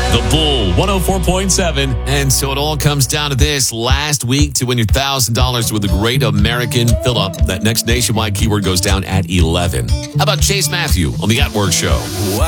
The Bull, 104.7. And so it all comes down to this. Last week to win your $1,000 with a Great American Fill-Up. That next nationwide keyword goes down at 11. How about Chase Matthew on the At Work Show?